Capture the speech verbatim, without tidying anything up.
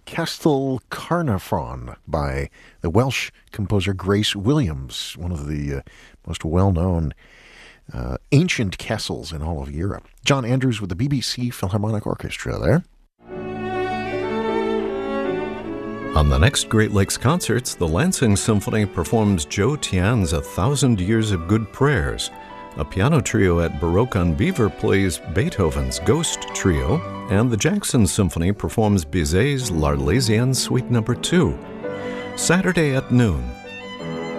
Castell Carnarvon by the Welsh composer Grace Williams, one of the uh, most well-known uh, ancient castles in all of Europe. John Andrews with the B B C Philharmonic Orchestra there. On the next Great Lakes Concerts, the Lansing Symphony performs Joe Tian's A Thousand Years of Good Prayers. A piano trio at Baroque on Beaver plays Beethoven's Ghost Trio, and the Jackson Symphony performs Bizet's L'Arlésienne Suite Number two. Saturday at noon,